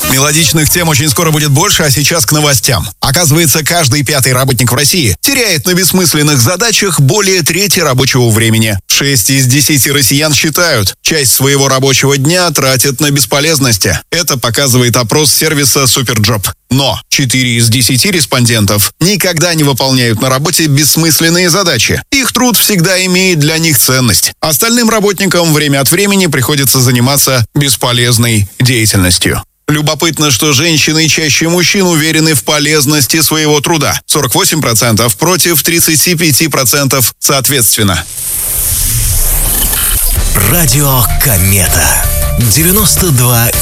Мелодичных тем очень скоро будет больше, а сейчас к новостям. Оказывается, каждый пятый работник в России теряет на бессмысленных задачах более трети рабочего времени. 6 из 10 россиян считают, часть своего рабочего дня тратят на бесполезности. Это показывает опрос сервиса Superjob. Но 4 из 10 респондентов никогда не выполняют на работе бессмысленные задачи. Их труд всегда имеет для них ценность. Остальным работникам время от времени приходится заниматься бесполезной деятельностью. Любопытно, что женщины чаще мужчин уверены в полезности своего труда. 48% против 35% соответственно. Радио Комета. 92